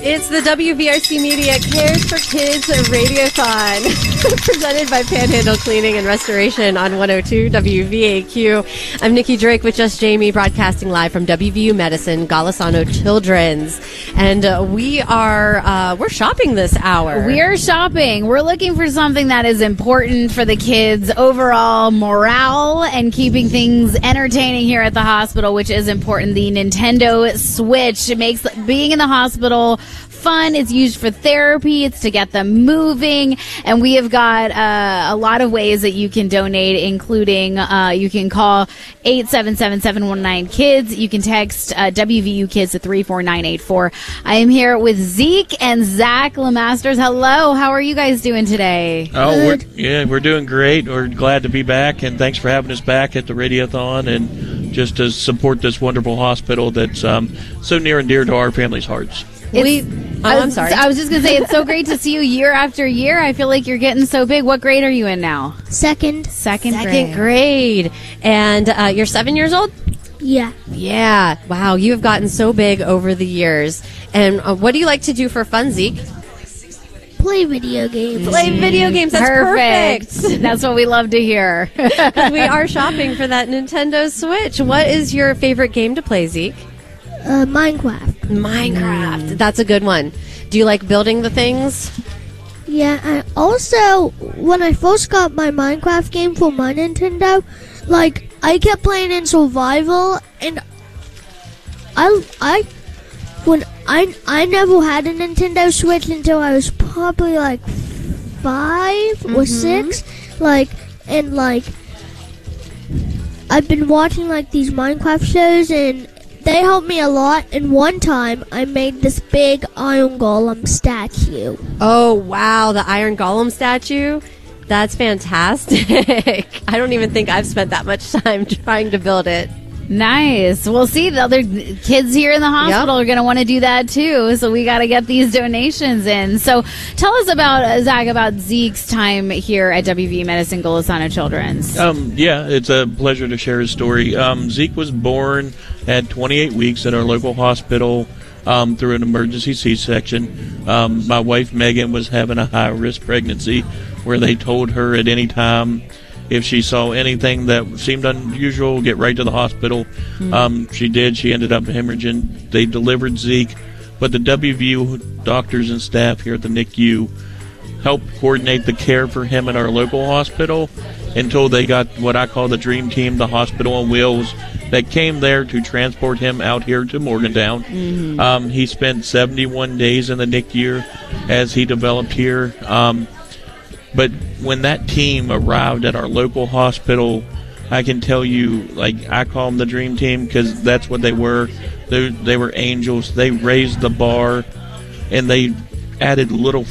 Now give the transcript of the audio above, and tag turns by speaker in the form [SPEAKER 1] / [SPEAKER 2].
[SPEAKER 1] It's the WVRC Media Cares for Kids Radiothon, presented by Panhandle Cleaning and Restoration on 102 WVAQ. I'm Nikki Drake with Just Jamie, broadcasting live from WVU Medicine, Golisano Children's. And we're shopping this hour.
[SPEAKER 2] We're shopping. We're looking for something that is important for the kids' overall morale and keeping things entertaining here at the hospital, which is important. The Nintendo Switch. It makes being in the hospital fun. It's used for therapy. It's to get them moving. And we have got a lot of ways that you can donate, including you can call 877-719-KIDS. You can text WVU Kids to 34984. I am here with Zeke and Zach Lemasters. Hello. How are you guys doing today?
[SPEAKER 3] Oh, we're doing great. We're glad to be back, and thanks for having us back at the Radiothon and just to support this wonderful hospital that's so near and dear to our family's hearts.
[SPEAKER 1] I'm sorry.
[SPEAKER 2] I was just going to say, it's so great to see you year after year. I feel like you're getting so big. What grade are you in now?
[SPEAKER 4] Second
[SPEAKER 1] grade. And you're 7 years old?
[SPEAKER 4] Yeah.
[SPEAKER 1] Yeah. Wow, you have gotten so big over the years. And what do you like to do for fun, Zeke?
[SPEAKER 4] Play video games.
[SPEAKER 1] Play video games. That's perfect.
[SPEAKER 2] That's what we love to hear.
[SPEAKER 1] We are shopping for that Nintendo Switch. What is your favorite game to play, Zeke?
[SPEAKER 4] Minecraft.
[SPEAKER 1] That's a good one. Do you like building the things?
[SPEAKER 4] Yeah, and also, when I first got my Minecraft game for my Nintendo, I kept playing in survival, and I never had a Nintendo Switch until I was probably 5 or 6, I've been watching these Minecraft shows, and they helped me a lot, and one time I made this big Iron Golem statue.
[SPEAKER 1] Oh, wow, the Iron Golem statue? That's fantastic. I don't even think I've spent that much time trying to build it.
[SPEAKER 2] Nice. Well, see, the other kids here in the hospital are going to want to do that too, so we got to get these donations in. So tell us about, Zach, about Zeke's time here at WVU Medicine, Golisano Children's.
[SPEAKER 3] Yeah, it's a pleasure to share his story. Zeke was born at 28 weeks at our local hospital through an emergency C-section. My wife, Megan, was having a high-risk pregnancy where they told her at any time if she saw anything that seemed unusual, get right to the hospital. She did. She ended up hemorrhaging. They delivered Zeke, but the WVU doctors and staff here at the NICU helped coordinate the care for him at our local hospital until they got what I call the dream team, the hospital on wheels, that came there to transport him out here to Morgantown. He spent 71 days in the NICU as he developed here. But when that team arrived at our local hospital, I can tell you, I call them the dream team because that's what they were. They were angels. They raised the bar, and they added little